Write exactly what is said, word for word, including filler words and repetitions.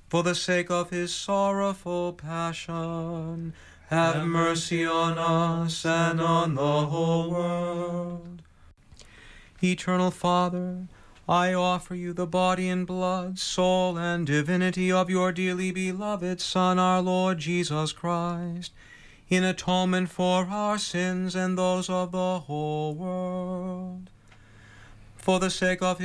for the sake of his sorrowful passion, have mercy on us and on the whole world. Eternal Father, I offer you the body and blood, soul, and divinity of your dearly beloved Son, our Lord Jesus Christ, in atonement for our sins and those of the whole world. For the sake of his